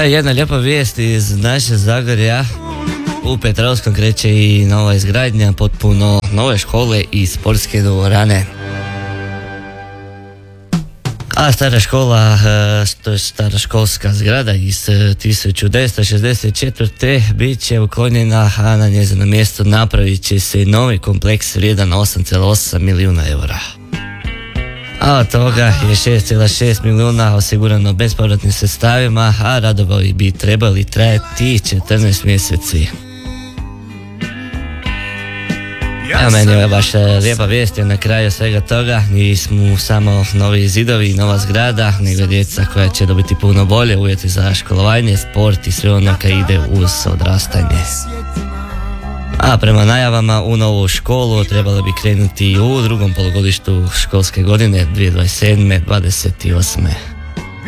Jedna lijepa vijest iz naše Zagorja. U Petrovskom kreće i nova izgradnja potpuno nove škole i sportske dvorane. A stara škola, to je stara školska zgrada iz 1964. bit će uklonjena, a na njezino mjesto napravit će se novi kompleks vrijedan 8,8 milijuna eura. A od toga je 6,6 milijuna osigurano bespovratnim sredstavima, a radovi bi trebali trajati 14 mjeseci. A meni je baš lijepa vijest, jer na kraju svega toga nismo samo novi zidovi i nova zgrada, nego djeca koja će dobiti puno bolje uvjeti za školovanje, sport i sve ono kad ide uz odrastanje. A prema najavama u novu školu trebalo bi krenuti u drugom polugodištu školske godine 2027-2028.